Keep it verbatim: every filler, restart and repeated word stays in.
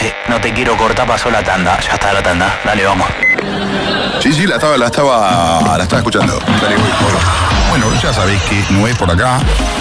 Sí, no te quiero cortar, pasó la tanda. Ya está la tanda. Dale, vamos. Sí, sí, la estaba, la estaba, la estaba escuchando. Dale, voy, voy. Bueno, ya sabéis que no es por acá.